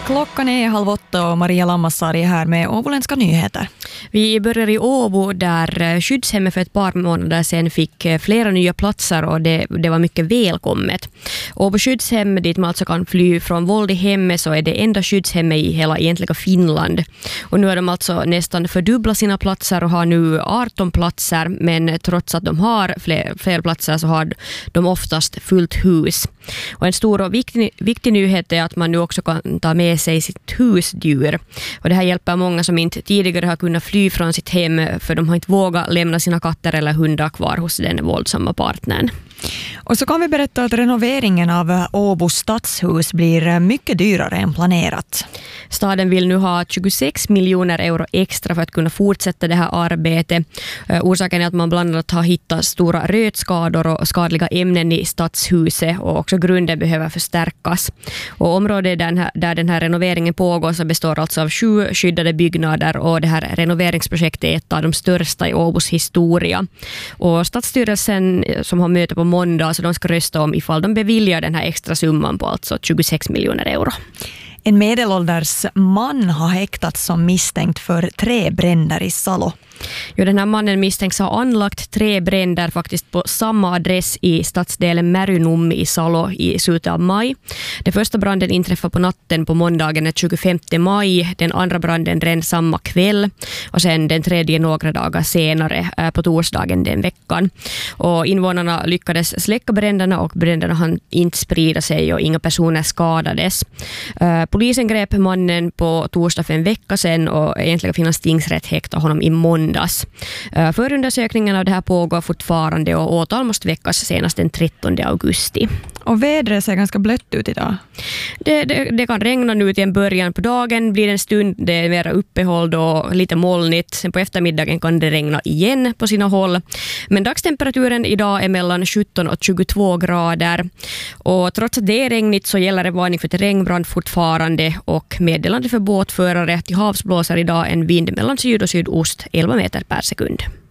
Klockan är 7:30 och Maria Lammasari är här med åboländska nyheter. Vi börjar i Åbo där skyddshemmet för ett par månader sedan fick flera nya platser och det var mycket välkommet. Åbo skyddshem dit man alltså kan fly från våld i hemmet så är det enda skyddshemmet i hela egentliga Finland. Och nu har de alltså nästan fördubblat sina platser och har nu 18 platser, men trots att de har fler platser så har de oftast fullt hus. Och en stor och viktig nyhet är att man nu också kan ta med sig sitt husdjur. Och det här hjälper många som inte tidigare har kunnat fly från sitt hem för de har inte vågat lämna sina katter eller hundar kvar hos den våldsamma partnern. Och så kan vi berätta att renoveringen av Åbo stadshus blir mycket dyrare än planerat. Staden vill nu ha 26 miljoner euro extra för att kunna fortsätta det här arbetet. Orsaken är att man bland annat har hittat stora rötskador och skadliga ämnen i stadshuset och också grunden behöver förstärkas. Och området där den här renoveringen pågår så består alltså av 7 skyddade byggnader och det här renoveringsprojektet är ett av de största i Åbos historia. Och stadsstyrelsen som har möte på måndag så de ska rösta om ifall de beviljar den här extra summan på alltså 26 miljoner euro. En medelålders man har häktats som misstänkt för 3 bränder i Salo. Jo, den här mannen misstänks ha anlagt 3 bränder faktiskt på samma adress i stadsdelen Märynummi i Salo i slutet av maj. Den första branden inträffade på natten på måndagen den 25 maj. Den andra branden rann samma kväll och sen den tredje några dagar senare på torsdagen den veckan. Och invånarna lyckades släcka bränderna och bränderna hann inte sprida sig och inga personer skadades. Polisen grep mannen på torsdag för en vecka sedan och egentligen finns tingsrätt häktade honom i måndags. Förundersökningen av det här pågår fortfarande och åtal måste väckas senast den 13 augusti. Och vädret ser ganska blött ut idag. Det kan regna nu till en början på dagen, blir en stund det är mer uppehåll och lite molnigt. Sen på eftermiddagen kan det regna igen på sina håll. Men dagstemperaturen idag är mellan 17 och 22 grader. Och trots att det är regnigt så gäller det varning för terrängbrand fortfarande och meddelande för båtförare till havs blåser idag en vind mellan syd och sydost 11 meter per sekund.